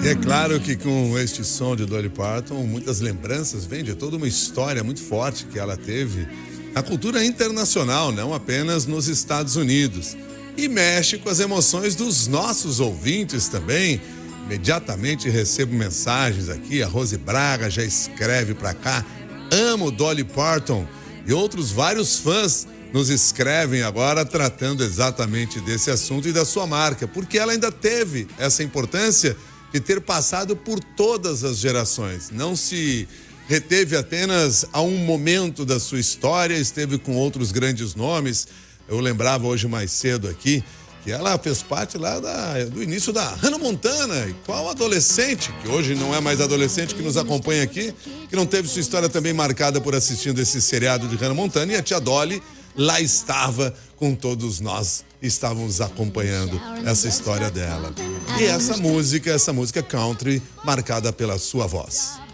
E é claro que com este som de Dolly Parton, muitas lembranças vêm de toda uma história muito forte que ela teve na cultura internacional, não apenas nos Estados Unidos. E mexe com as emoções dos nossos ouvintes também. Imediatamente recebo mensagens aqui, a Rose Braga já escreve pra cá, amo Dolly Parton, e outros vários fãs nos escrevem agora tratando exatamente desse assunto e da sua marca, porque ela ainda teve essa importância de ter passado por todas as gerações, não se reteve apenas a um momento da sua história, esteve com outros grandes nomes. Eu lembrava hoje mais cedo aqui que ela fez parte lá do início da Hannah Montana. E qual adolescente, que hoje não é mais adolescente, que nos acompanha aqui, que não teve sua história também marcada por assistindo esse seriado de Hannah Montana, e a tia Dolly lá estava com todos nós, estávamos acompanhando essa história dela. E essa música country, marcada pela sua voz.